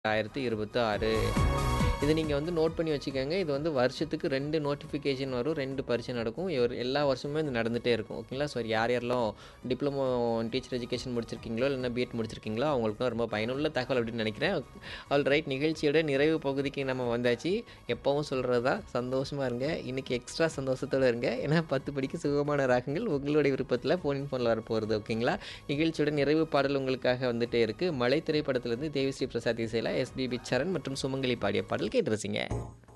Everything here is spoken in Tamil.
2026. இது நீங்க வந்து நோட் பண்ணி வச்சுக்கங்க. இது வந்து வருஷத்துக்கு 2 நோட்டிஃபிகேஷன் வரும். 2 பரீட்சை நடக்கும். எல்லா வருஷமுமே இது நடந்துட்டே இருக்கும். ஓகேங்களா? ஸோ யார் யாரெல்லாம் டிப்ளமோ டீச்சர் எஜுகேஷன் முடிச்சிருக்கீங்களோ, இல்லைன்னா பிஎட் முடிச்சிருக்கீங்களோ, அவங்களுக்குலாம் ரொம்ப பயனுள்ள தகவல் அப்படின்னு நினைக்கிறேன். ஆல் ரைட், நிகழ்ச்சியோட நிறைவு பகுதிக்கு நம்ம வந்தாச்சு. எப்பவும் சொல்கிறது தான், சந்தோஷமா இருங்க. இன்னைக்கு எக்ஸ்ட்ரா சந்தோஷத்தோட இருங்க. ஏன்னா 10 படிக்கு சுகமான ராகங்கள் உங்களுடைய விருப்பத்தில் ஃபோனில் வரப்போகிறது. ஓகேங்களா? நிகழ்ச்சியோட நிறைவு பாடல் உங்களுக்காக வந்துட்டே இருக்கு. மலை திரைப்படத்திலிருந்து தேவிஸ்ரீ பிரசாத் இசையில் எஸ்பிபி சரண் மற்றும் சுமங்கலி பாடிய பாடல் கேட்டு ரசிங்க.